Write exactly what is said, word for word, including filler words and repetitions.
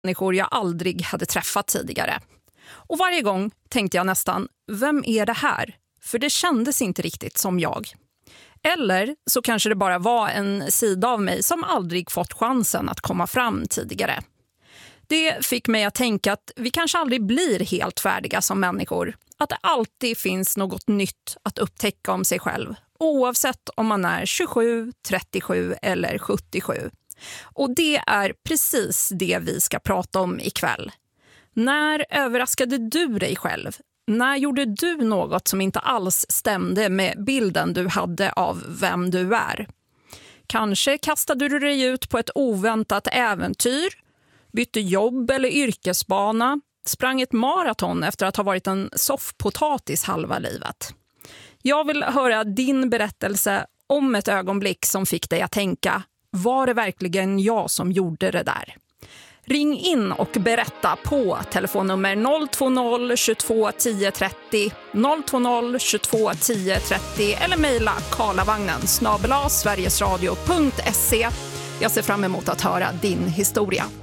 människor jag aldrig hade träffat tidigare. Och varje gång tänkte jag nästan, vem är det här? För det kändes inte riktigt som jag. Eller så kanske det bara var en sida av mig som aldrig fått chansen att komma fram tidigare. Det fick mig att tänka att vi kanske aldrig blir helt färdiga som människor. Att det alltid finns något nytt att upptäcka om sig själv. Oavsett om man är tjugosju, trettiosju eller sjuttiosju. Och det är precis det vi ska prata om ikväll. När överraskade du dig själv? När gjorde du något som inte alls stämde med bilden du hade av vem du är? Kanske kastade du dig ut på ett oväntat äventyr, bytte jobb eller yrkesbana, sprang ett maraton efter att ha varit en soffpotatis halva livet. Jag vill höra din berättelse om ett ögonblick som fick dig att tänka, var det verkligen jag som gjorde det där? Ring in och berätta på telefonnummer noll två noll tjugotvå tio trettio, noll två noll tjugotvå tio trettio eller mejla karlavagnen snabel-a sverigesradio punkt se. Jag ser fram emot att höra din historia.